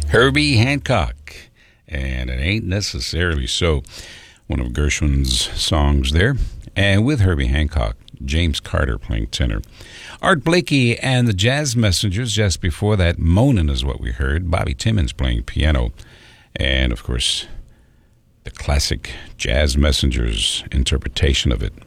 Herbie Hancock, and It Ain't Necessarily So, one of Gershwin's songs there. And with Herbie Hancock, James Carter playing tenor. Art Blakey and the Jazz Messengers, just before that, Moanin' is what we heard. Bobby Timmons playing piano. And, of course, the classic Jazz Messengers interpretation of it.